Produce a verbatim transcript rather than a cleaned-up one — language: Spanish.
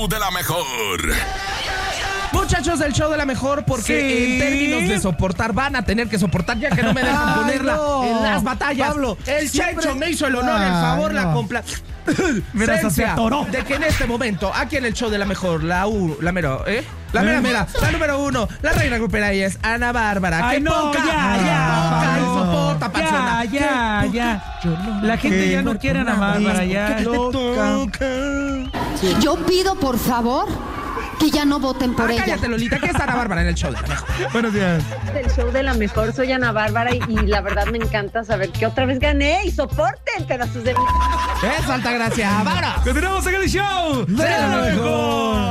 show de la mejor. Muchachos del show de la mejor, porque Sí. en términos de soportar, van a tener que soportar, ya que no me dejan Ay, ponerla no. en las batallas. Pablo, el siempre- Checho me hizo el honor, el Ay, favor, la no. compla... Mira, hasta se atoró. de que en este momento, aquí en el show de la mejor, la U, la mero, ¿eh? La mera ¿Eh? mera, la número uno, la reina grupera ella es Ana Bárbara. Ay, ¡Qué no, poca! ya, ¡Qué ya, poca! Y no. soporta, Ya, panzona. ya, ¡Qué ya. poca! Yo no La gente me ya no quedo quiere a con Ana Bárbara, nada, ya. porque te toca. Yo pido, por favor, que ya no voten por Ah, ella. cállate, Lolita, que es Ana Bárbara en el show de la mejor. Buenos días. Del show de la mejor, soy Ana Bárbara y, y la verdad me encanta saber que otra vez gané y soporten pedazos de... ¡Eh, Santa Gracia! ¡Vámonos! Continuamos en el show ¡De la mejor!